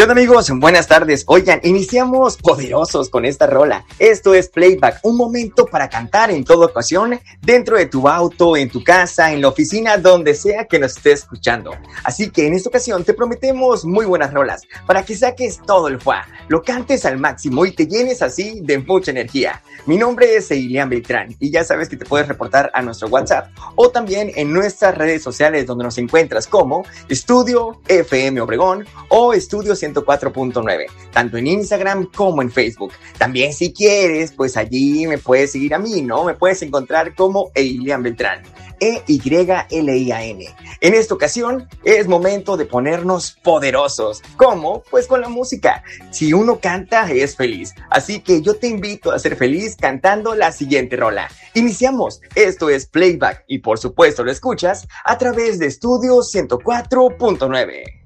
onda amigos? Buenas tardes. Oigan, iniciamos poderosos con esta rola. Esto es Playback, un momento para cantar en toda ocasión, dentro de tu auto, en tu casa, en la oficina, donde sea que nos estés escuchando. Así que en esta ocasión te prometemos muy buenas rolas, para que saques todo el fuá, lo cantes al máximo y te llenes así de mucha energía. Mi nombre es Eilian Beltrán y ya sabes que te puedes reportar a nuestro WhatsApp o también en nuestras redes sociales donde nos encuentras como Estudio FM Obregón o Estudio 104.9, tanto en Instagram como en Facebook. También si quieres, pues allí me puedes seguir a mí, ¿no? Me puedes encontrar como Eilian Beltrán, EYLIAN. En esta ocasión es momento de ponernos poderosos. ¿Cómo? Pues con la música. Si uno canta es feliz, así que yo te invito a ser feliz cantando la siguiente rola. Iniciamos. Esto es Playback y por supuesto lo escuchas a través de Estudio 104.9.